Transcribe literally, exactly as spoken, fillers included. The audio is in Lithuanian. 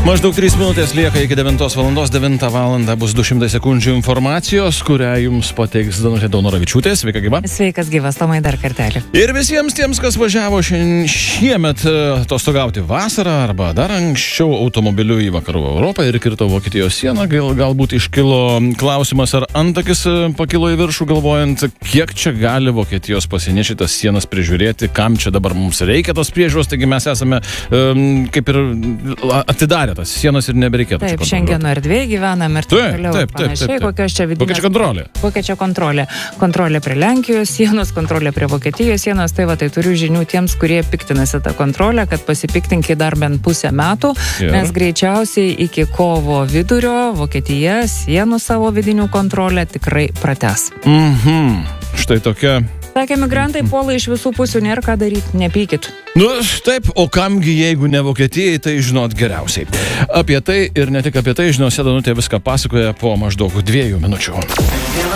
Maždaug trys minutės lieka iki devintos valandos, devintą valandą bus du šimtai sekundžių informacijos, kurią jums pateiks Danutė Daunoravičiūtė. Sveika gyva. Sveikas gyvas, Tomai, dar kartelį. Ir visiems tiems, kas važiavo šien, šiemet atostogauti vasarą arba dar anksčiau automobiliu į vakarų Europą ir kirto Vokietijos sieną, gal, galbūt iškilo klausimas, ar antakis pakilo į viršų, galvojant, kiek čia gali Vokietijos pasieniečiai tas sienas prižiūrėti, kam čia dabar mums reikia tos priežiūros, taigi mes esame um, kaip ir atidarę tas sienas ir nebereikėtų. Taip, Šengeno erdvėje gyvenam ir taip toliau. Taip, taip, taip, taip. Kokios čia vidinės... Kokia čia kontrolė? Kokia čia kontrolė? Kontrolė prie Lenkijos sienos, kontrolė prie Vokietijos sienos. Tai va, tai turiu žinių tiems, kurie piktinasi tą kontrolę, kad pasipiktinki dar bent pusę metų, ir? Nes greičiausiai iki kovo vidurio Vokietija sienų savo vidinių kontrolę tikrai pratęs. Mhm. Štai tokia... Sakė, migrantai puola iš visų pusių, nėra ką daryti, nepykit. Nu, taip, o kamgi, jeigu ne Vokietijai, tai žinot geriausiai. Apie tai ir ne tik apie tai, žiniose Danutė viską pasakoja po maždaug dviejų minučių.